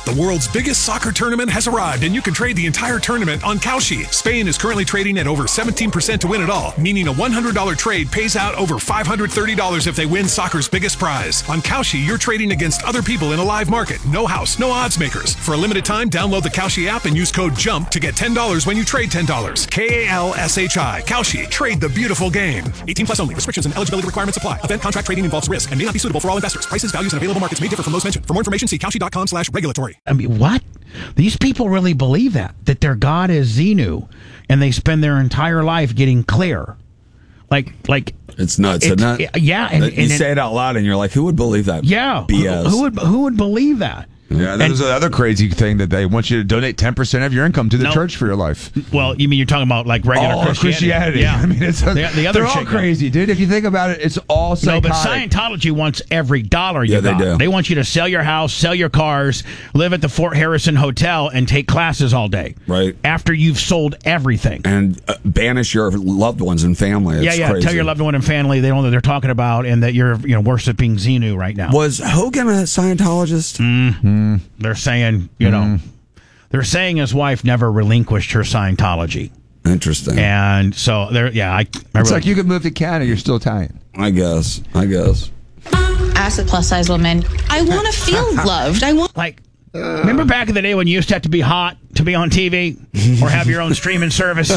The world's biggest soccer tournament has arrived, and you can trade the entire tournament on Kalshi. Spain is currently trading at over 17% to win it all, meaning a $100 trade pays out over $530 if they win soccer's biggest prize. On Kalshi, you're trading against other people in a live market. No house, no odds makers. For a limited time, download the Kalshi app and use code JUMP to get $10 when you trade $10. Kalshi. Kalshi. Trade the beautiful game. 18 plus only. Restrictions and eligibility requirements apply. Event contract trading involves risk and may not be suitable for all investors. Prices, values, and available markets may differ from those mentioned. For more information, see Kalshi.com/regulatory. I mean, what? These people really believe that their God is Xenu, and they spend their entire life getting clear. Like it's nuts, isn't it? Yeah, and you say it out loud, and you're like, "Who would believe that?" Yeah, BS. Who would believe that? Yeah, there's another crazy thing that they want you to donate 10% of your income to the church for your life. Well, you mean you're talking about like regular Christianity? Yeah, I mean, they're all chick, crazy, dude. If you think about it, it's all psychotic. No, but Scientology wants every dollar you got. They do. They want you to sell your house, sell your cars, live at the Fort Harrison Hotel, and take classes all day. Right. After you've sold everything. And banish your loved ones and family. It's crazy. Tell your loved one and family they don't know what they're talking about and that you're worshiping Xenu right now. Was Hogan a Scientologist? Mm-hmm. They're saying, they're saying his wife never relinquished her Scientology. Interesting. And so it's like you could move to Canada, you're still Italian. I guess. As a plus size woman, I want to feel loved. Remember back in the day when you used to have to be hot to be on TV or have your own streaming service?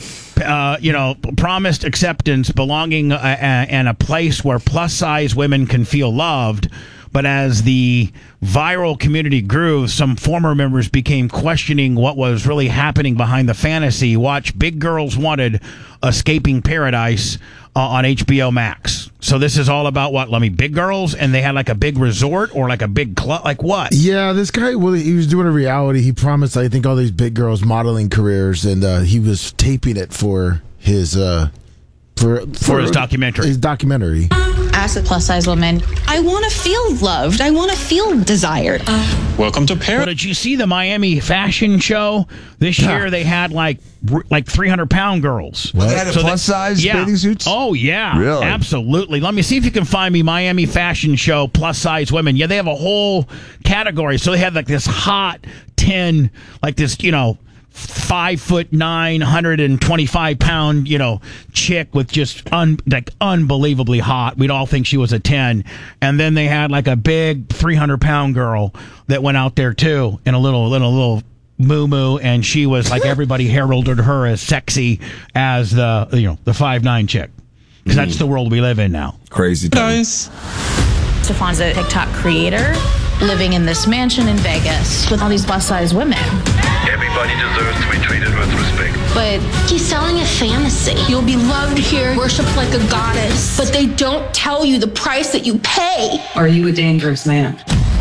Promised acceptance, belonging, and a place where plus size women can feel loved. But as the viral community grew, some former members became questioning what was really happening behind the fantasy. Watch Big Girls Wanted, Escaping Paradise on HBO Max. So this is all about what? Big girls? And they had like a big resort or like a big club? Like what? Yeah, this guy, he was doing a reality. He promised, I think, all these big girls modeling careers, and he was taping it for his... For his documentary. His documentary. As a plus size woman, I want to feel loved. I want to feel desired. Welcome to Paris. Well, did you see the Miami fashion show? This year they had like 300-pound girls. What? They had plus size bathing suits? Oh, yeah. Really? Absolutely. Let me see if you can find me Miami fashion show plus size women. Yeah, they have a whole category. So they had like this hot 10, like this, 5'9", 125-pound, chick with just unbelievably hot. We'd all think she was a 10. And then they had like a big 300-pound girl that went out there too in a little moo-moo, and she was like everybody heralded her as sexy as the 5'9" chick. Because that's the world we live in now. Crazy guys. Stefan's a TikTok creator living in this mansion in Vegas with all these plus size women. Everybody deserves to be treated with respect. But he's selling a fantasy. You'll be loved here, worshipped like a goddess. But they don't tell you the price that you pay. Are you a dangerous man?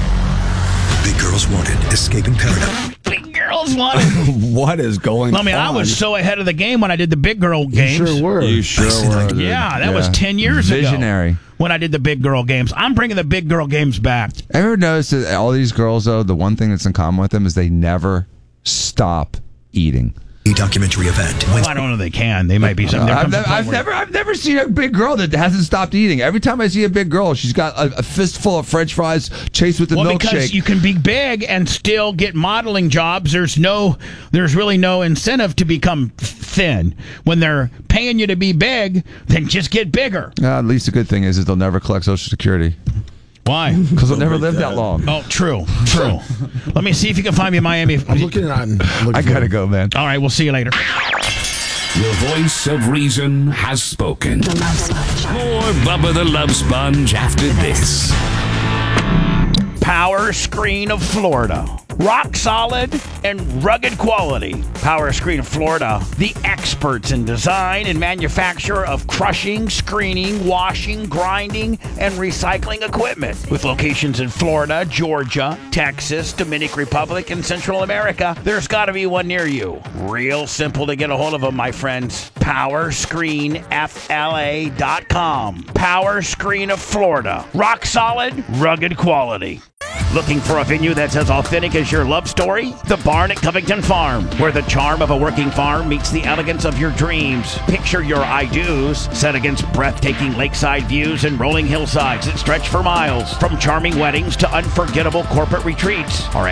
Big Girls Wanted, Escaping Paradise. Big Girls Wanted. What is going on? I was so ahead of the game when I did the Big Girl games. You sure were. Yeah, that was 10 years ago. Visionary. When I did the Big Girl games. I'm bringing the Big Girl games back. Ever noticed that all these girls, though, the one thing that's in common with them is they never stop eating. Documentary event. Well, I don't know they can. They might be something. I've never seen a big girl that hasn't stopped eating. Every time I see a big girl, she's got a fistful of French fries chased with a milkshake. Because you can be big and still get modeling jobs. There's really no incentive to become thin. When they're paying you to be big, then just get bigger. At least the good thing is they'll never collect Social Security. Why? Because they'll never live that long. Oh, true. Let me see if you can find me Miami. I'm looking at it. I gotta go, man. All right, we'll see you later. The voice of reason has spoken. The Love Sponge. More Bubba the Love Sponge after this. Power Screen of Florida. Rock solid and rugged quality. Power Screen of Florida, the experts in design and manufacture of crushing, screening, washing, grinding, and recycling equipment. With locations in Florida, Georgia, Texas, Dominican Republic, and Central America, there's got to be one near you. Real simple to get a hold of them, my friends. PowerscreenFLA.com. Power Screen of Florida. Rock solid, rugged quality. Looking for a venue that's as authentic as your love story? The Barn at Covington Farm, where the charm of a working farm meets the elegance of your dreams. Picture your I-dos set against breathtaking lakeside views and rolling hillsides that stretch for miles. From charming weddings to unforgettable corporate retreats, our